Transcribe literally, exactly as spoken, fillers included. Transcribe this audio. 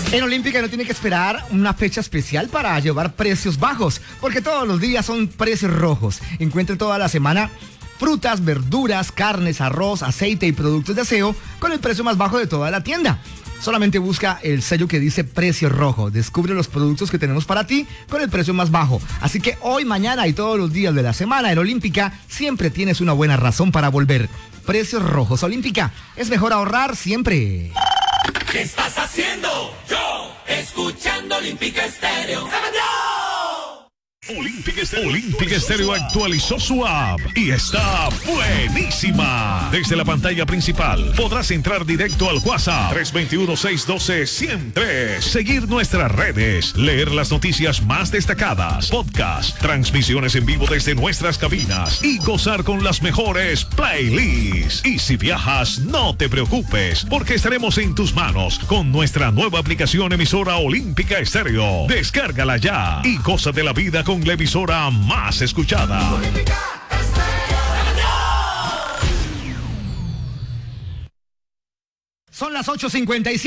En Olímpica no tiene que esperar una fecha especial para llevar precios bajos, porque todos los días son precios rojos. Encuentre toda la semana frutas, verduras, carnes, arroz, aceite y productos de aseo con el precio más bajo de toda la tienda. Solamente busca el sello que dice precio rojo. Descubre los productos que tenemos para ti con el precio más bajo. Así que hoy, mañana y todos los días de la semana en Olímpica siempre tienes una buena razón para volver. Precios rojos. Olímpica, es mejor ahorrar siempre. ¿Qué estás haciendo? Yo, escuchando Olímpica Estéreo. Olímpica Estéreo, Olímpica Estéreo actualizó su app y está buenísima. Desde la pantalla principal podrás entrar directo al WhatsApp tres dos uno, seis uno dos, uno cero tres, seguir nuestras redes, leer las noticias más destacadas, podcast, transmisiones en vivo desde nuestras cabinas y gozar con las mejores playlists. Y si viajas, no te preocupes, porque estaremos en tus manos con nuestra nueva aplicación emisora Olímpica Estéreo. Descárgala ya y goza de la vida con la emisora más escuchada. Son las ocho cincuenta y siete.